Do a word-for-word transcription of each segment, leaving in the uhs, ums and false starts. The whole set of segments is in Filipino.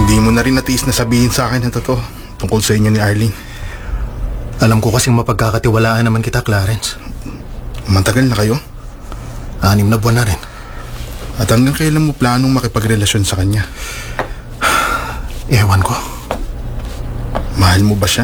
Hindi mo na rin natiis na sabihin sa akin ang totoo tungkol sa inyo ni Arlene. Alam ko kasing mapagkakatiwalaan naman kita, Clarence. Matagal na kayo? Anim na buwan na rin. At hanggang kailan mo planong makipagrelasyon sa kanya? Ewan ko. Mahal mo ba siya?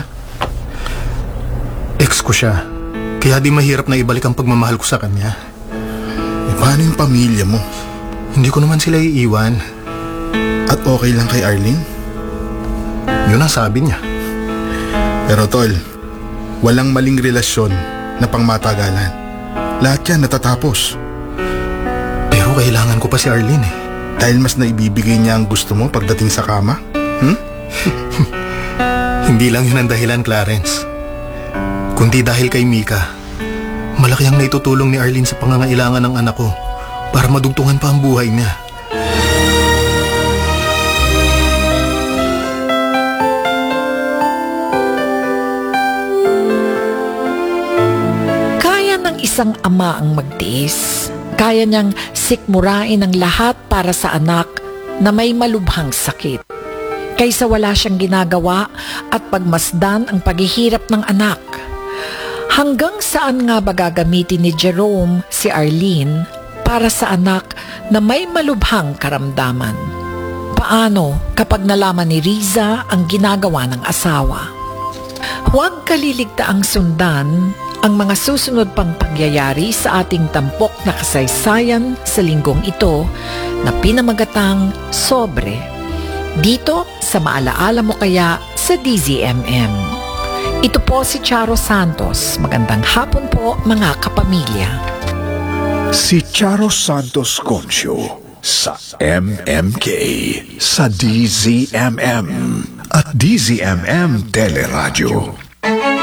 Ex ko siya. Kaya di mahirap na ibalik ang pagmamahal ko sa kanya. E paano yung pamilya mo? Hindi ko naman sila iiwan. At okay lang kay Arlene? Yun ang sabi niya. Pero tol, walang maling relasyon na pangmatagalan. Lahat yan natatapos. Pero kailangan ko pa si Arlene eh. Dahil mas naibibigay niya ang gusto mo pagdating sa kama? Hmm? Hindi lang yun ang dahilan, Clarence. Kundi dahil kay Mika, malaki ang naitutulong ni Arlene sa pangangailangan ng anak ko para madugtungan pa ang buhay niya. Kaya ng isang ama ang magtiis. Kaya niyang sikmurain ang lahat para sa anak na may malubhang sakit. Kaysa wala siyang ginagawa at pagmasdan ang paghihirap ng anak. Hanggang saan nga ba gagamitin ni Jerome si Arlene para sa anak na may malubhang karamdaman? Paano kapag nalaman ni Riza ang ginagawa ng asawa? Huwag kaliligtaang sundan ang mga susunod pang pangyayari sa ating tampok na kasaysayan sa linggong ito na pinamagatang Sobre. Dito sa Maalaala Mo Kaya sa D Z M M. Ito po si Charo Santos. Magandang hapon po mga kapamilya. Si Charo Santos Concio sa M M K, sa D Z M M at D Z M M Teleradio.